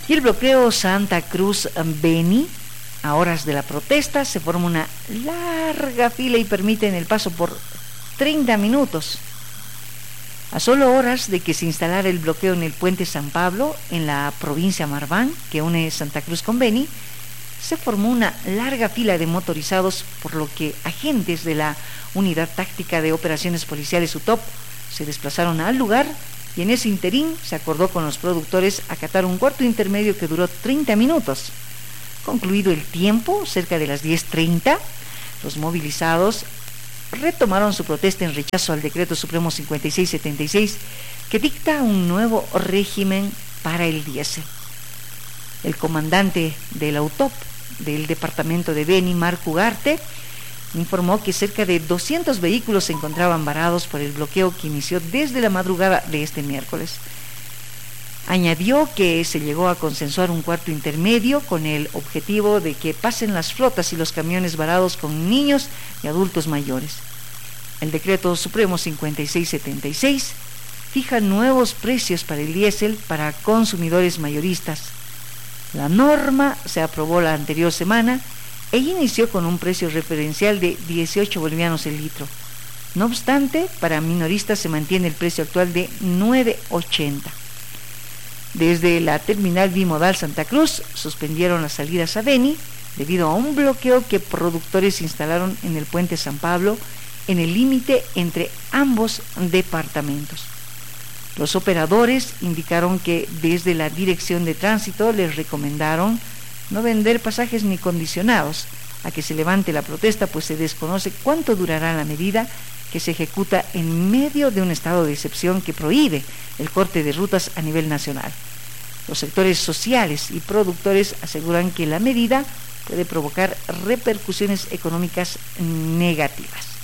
Y el bloqueo Santa Cruz-Beni, a horas de la protesta, se forma una larga fila y permiten el paso por 30 minutos. A solo horas de que se instalara el bloqueo en el puente San Pablo, en la provincia Marván, que une Santa Cruz con Beni, se formó una larga fila de motorizados, por lo que agentes de la Unidad Táctica de Operaciones Policiales UTOP se desplazaron al lugar y en ese interín se acordó con los productores acatar un cuarto intermedio que duró 30 minutos. Concluido el tiempo, cerca de las 10:30, los movilizados retomaron su protesta en rechazo al Decreto Supremo 5676 que dicta un nuevo régimen para el diésel. El comandante de la UTOP del departamento de Beni, Marco Ugarte, informó que cerca de 200 vehículos se encontraban varados por el bloqueo que inició desde la madrugada de este miércoles. Añadió que se llegó a consensuar un cuarto intermedio con el objetivo de que pasen las flotas y los camiones varados con niños y adultos mayores. El Decreto Supremo 5676 fija nuevos precios para el diésel para consumidores mayoristas. La norma se aprobó la anterior semana e inició con un precio referencial de 18 bolivianos el litro. No obstante, para minoristas se mantiene el precio actual de 9.80. Desde la terminal bimodal Santa Cruz suspendieron las salidas a Beni debido a un bloqueo que productores instalaron en el puente San Pablo en el límite entre ambos departamentos. Los operadores indicaron que desde la Dirección de Tránsito les recomendaron no vender pasajes ni condicionados a que se levante la protesta, pues se desconoce cuánto durará la medida que se ejecuta en medio de un estado de excepción que prohíbe el corte de rutas a nivel nacional. Los sectores sociales y productores aseguran que la medida puede provocar repercusiones económicas negativas.